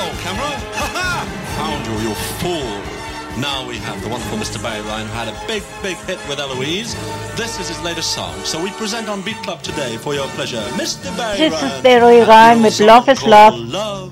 camera. Ha-ha! Found you, you fool. Now we have the wonderful Mr. Barry Ryan, who had a big, big hit with Eloise. This is his latest song. So we present on Beat Club today for your pleasure, Mr. Barry Ryan. This is Barry Ryan mit Love is Love.